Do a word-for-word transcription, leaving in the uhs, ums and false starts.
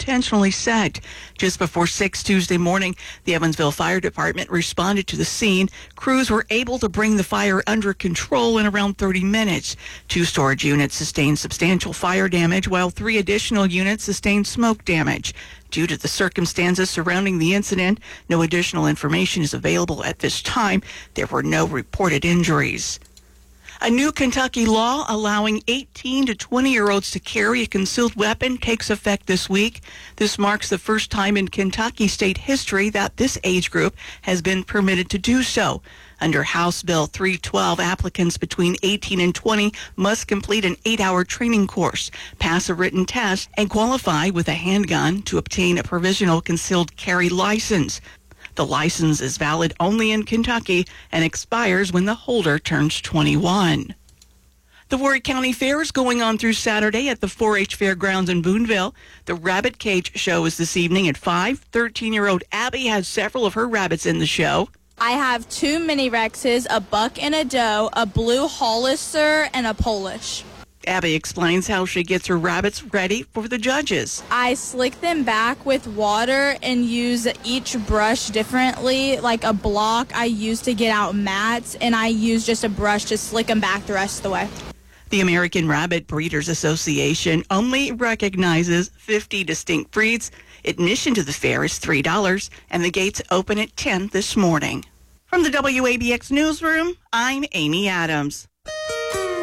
intentionally set. Just before six Tuesday morning, the Evansville Fire Department responded to the scene. Crews were able to bring the fire under control in around thirty minutes. Two storage units sustained substantial fire damage, while three additional units sustained smoke damage. Due to the circumstances surrounding the incident, no additional information is available at this time. There were no reported injuries. A new Kentucky law allowing eighteen to twenty-year-olds to carry a concealed weapon takes effect this week. This marks the first time in Kentucky state history that this age group has been permitted to do so. Under House Bill three twelve, applicants between eighteen and twenty must complete an eight-hour training course, pass a written test, and qualify with a handgun to obtain a provisional concealed carry license. The license is valid only in Kentucky and expires when the holder turns twenty-one. The Warwick County Fair is going on through Saturday at the four H Fairgrounds in Boonville. The Rabbit Cage show is this evening at five. thirteen-year-old Abby has several of her rabbits in the show. I have two mini Rexes, a buck and a doe, a blue Hollister, and a Polish. Abby explains how she gets her rabbits ready for the judges. I slick them back with water and use each brush differently. Like a block I use to get out mats, and I use just a brush to slick them back the rest of the way. The American Rabbit Breeders Association only recognizes fifty distinct breeds. Admission to the fair is three dollars, and the gates open at ten this morning. From the W A B X Newsroom, I'm Amy Adams.